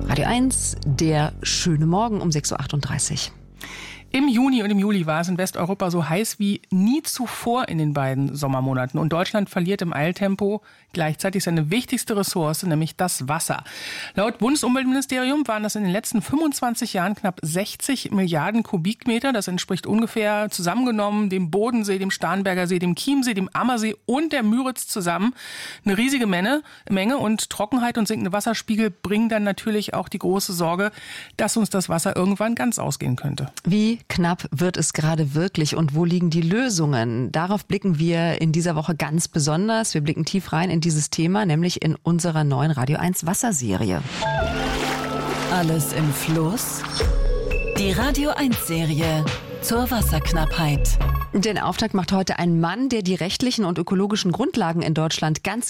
Radio 1, der schöne Morgen um 6.38 Uhr. Im Juni und im Juli war es in Westeuropa so heiß wie nie zuvor in den beiden Sommermonaten. Und Deutschland verliert im Eiltempo gleichzeitig seine wichtigste Ressource, nämlich das Wasser. Laut Bundesumweltministerium waren das in den letzten 25 Jahren knapp 60 Milliarden Kubikmeter. Das entspricht ungefähr zusammengenommen dem Bodensee, dem Starnberger See, dem Chiemsee, dem Ammersee und der Müritz zusammen. Eine riesige Menge und Trockenheit und sinkende Wasserspiegel bringen dann natürlich auch die große Sorge, dass uns das Wasser irgendwann ganz ausgehen könnte. Wie knapp wird es gerade wirklich und wo liegen die Lösungen? Darauf blicken wir in dieser Woche ganz besonders. Wir blicken tief rein in dieses Thema, nämlich in unserer neuen Radio 1 Wasserserie. Alles im Fluss? Die Radio 1 Serie zur Wasserknappheit. Den Auftakt macht heute ein Mann, der die rechtlichen und ökologischen Grundlagen in Deutschland ganz